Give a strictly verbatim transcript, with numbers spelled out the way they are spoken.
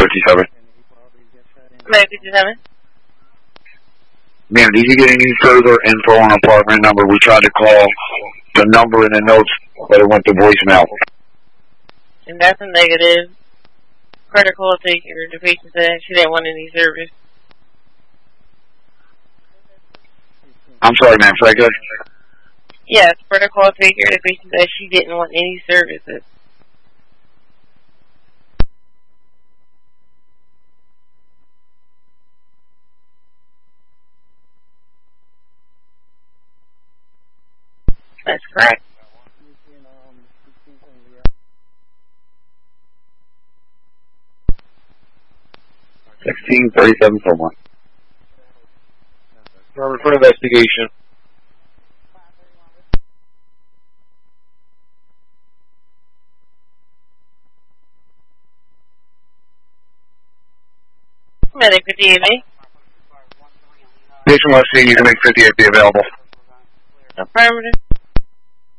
fifty-seven. Medic fifty-seven. Ma'am, did you get any further info on apartment number? We tried to call the number in the notes, but it went to voicemail. And that's a negative. Critical figure. The patient said she didn't want any service. I'm sorry, ma'am. Say again? Yes, critical figure. The patient said she didn't want any services. That's correct. Sixteen thirty-seven for one. Remember for investigation. Medic fifty-eight. Patient wants to see you to make fifty-eight be available. Affirmative.